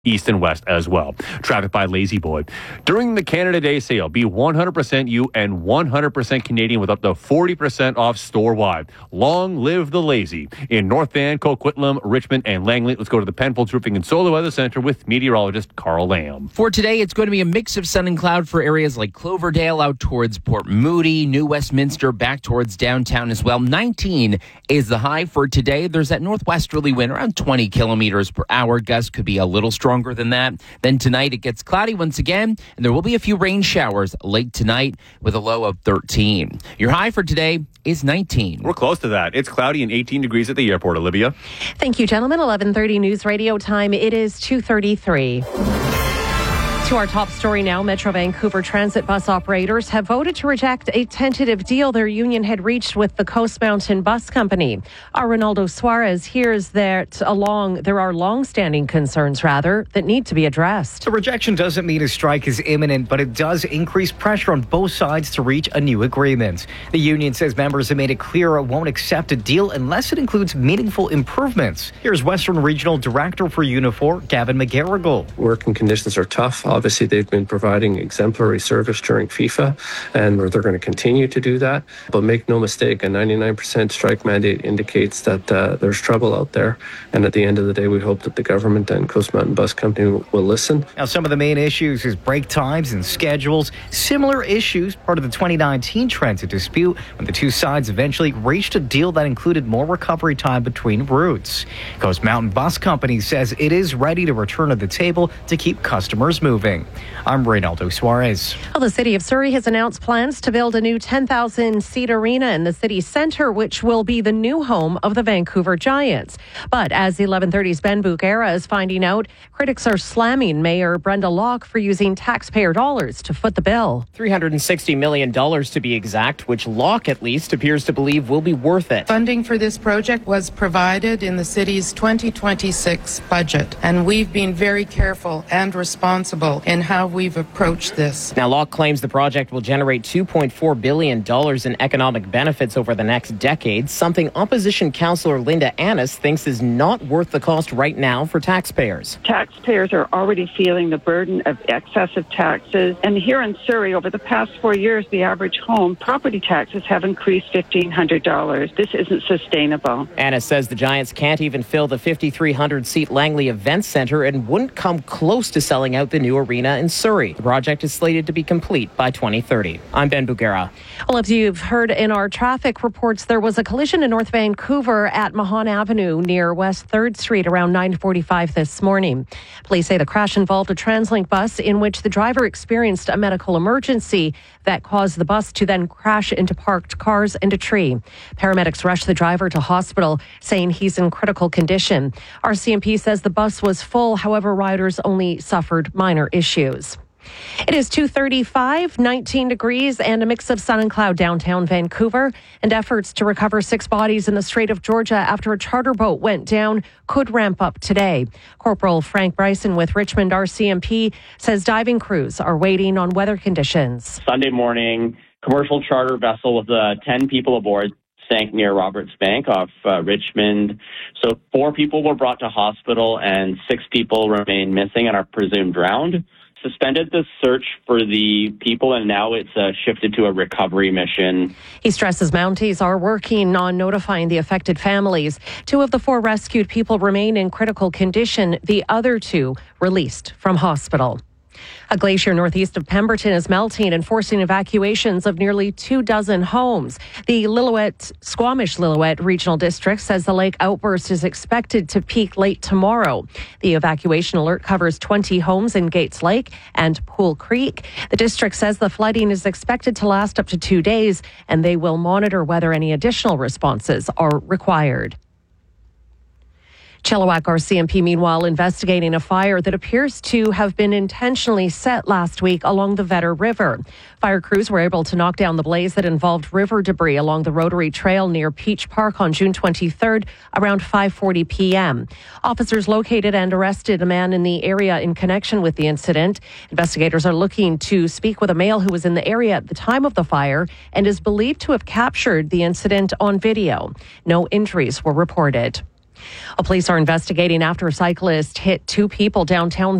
east and west as well. Traffic by Lazy Boy. During the Canada Day sale, be 100% you and 100% Canadian with up to 40% off store-wide. Long live the Lazy. In North Van, Coquitlam, Richmond, and Langley, let's go to the Penfolds Roofing and Solar Weather Center with meteorologist Carl Lamb. For today, it's going to be a mix of sun and cloud for areas like Cloverdale out towards Port Moody, New Westminster, back towards downtown as well. 19 is the high for today. There's that northwesterly wind around 20 kilometers per hour. Gusts could be a little stronger than that. Then tonight it gets cloudy once again, and there will be a few rain showers late tonight with a low of 13. Your high for today is 19. We're close to that. It's cloudy and 18 degrees at the airport, Olivia. Thank you, gentlemen. 11:30 News Radio time. It is 2:33. To our top story now, Metro Vancouver transit bus operators have voted to reject a tentative deal their union had reached with the Coast Mountain Bus Company. Our Ronaldo Suarez hears that there are long-standing concerns, that need to be addressed. The rejection doesn't mean a strike is imminent, but it does increase pressure on both sides to reach a new agreement. The union says members have made it clear it won't accept a deal unless it includes meaningful improvements. Here's Western Regional Director for Unifor, Gavin McGarrigle. Working conditions are tough. Obviously, they've been providing exemplary service during FIFA, and they're going to continue to do that. But make no mistake, a 99% strike mandate indicates that there's trouble out there. And at the end of the day, we hope that the government and Coast Mountain Bus Company will listen. Now, some of the main issues is break times and schedules. Similar issues, part of the 2019 transit dispute, when the two sides eventually reached a deal that included more recovery time between routes. Coast Mountain Bus Company says it is ready to return to the table to keep customers moving. I'm Reynaldo Suarez. Well, the City of Surrey has announced plans to build a new 10,000-seat arena in the city centre, which will be the new home of the Vancouver Giants. But as 1130's Ben Bugera is finding out, critics are slamming Mayor Brenda Locke for using taxpayer dollars to foot the bill. $360 million to be exact, which Locke at least appears to believe will be worth it. Funding for this project was provided in the city's 2026 budget, and we've been very careful and responsible in how we've approached this. Now, Locke claims the project will generate $2.4 billion in economic benefits over the next decade, something opposition councillor Linda Annis thinks is not worth the cost right now for taxpayers. Taxpayers are already feeling the burden of excessive taxes. And here in Surrey, over the past 4 years, the average home property taxes have increased $1,500. This isn't sustainable. Annis says the Giants can't even fill the 5,300-seat Langley Event Centre and wouldn't come close to selling out the new arena in Surrey. The project is slated to be complete by 2030. I'm Ben Bugera. Well, as you've heard in our traffic reports, there was a collision in North Vancouver at Mahon Avenue near West 3rd Street around 9:45 this morning. Police say the crash involved a TransLink bus in which the driver experienced a medical emergency that caused the bus to then crash into parked cars and a tree. Paramedics rushed the driver to hospital, saying he's in critical condition. RCMP says the bus was full, however, riders only suffered minor issues. It is 2:35, 19 degrees and a mix of sun and cloud downtown Vancouver, and efforts to recover 6 bodies in the Strait of Georgia after a charter boat went down could ramp up today. Corporal Frank Bryson with Richmond RCMP says diving crews are waiting on weather conditions. Sunday morning, commercial charter vessel with 10 people aboard sank near Roberts Bank off Richmond. So 4 people were brought to hospital and 6 people remain missing and are presumed drowned. Suspended the search for the people, and now it's shifted to a recovery mission. He stresses Mounties are working on notifying the affected families. 2 of the 4 rescued people remain in critical condition. The other 2 released from hospital. A glacier northeast of Pemberton is melting and forcing evacuations of nearly 24 homes. The Squamish-Lillooet Regional District says the lake outburst is expected to peak late tomorrow. The evacuation alert covers 20 homes in Gates Lake and Pool Creek. The district says the flooding is expected to last up to 2 days, and they will monitor whether any additional responses are required. Chilliwack RCMP, meanwhile, investigating a fire that appears to have been intentionally set last week along the Vedder River. Fire crews were able to knock down the blaze that involved river debris along the Rotary Trail near Peach Park on June 23rd around 5:40 p.m. Officers located and arrested a man in the area in connection with the incident. Investigators are looking to speak with a male who was in the area at the time of the fire and is believed to have captured the incident on video. No injuries were reported. Police are investigating after a cyclist hit two people downtown